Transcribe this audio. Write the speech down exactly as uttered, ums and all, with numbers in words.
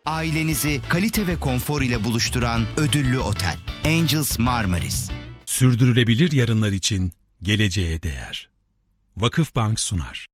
Ailenizi kalite ve konfor ile buluşturan ödüllü otel Angels Marmaris. Sürdürülebilir yarınlar için geleceğe değer. Vakıfbank sunar.